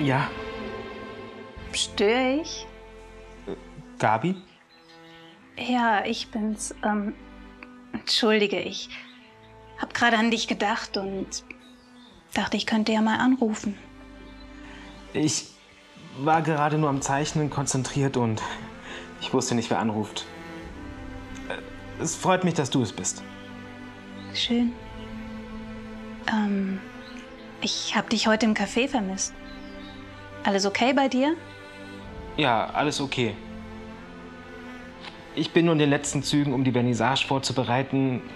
Ja, Störe ich? Gabi? Ja, ich bin's. Entschuldige, ich hab gerade an dich gedacht und dachte, ich könnte ja mal anrufen. Ich war gerade nur am Zeichnen konzentriert und ich wusste nicht, wer anruft. Es freut mich, dass du es bist. Schön. Ich hab dich heute im Café vermisst. Alles okay bei dir? Ja, alles okay. Ich bin nur in den letzten Zügen, um die Vernissage vorzubereiten.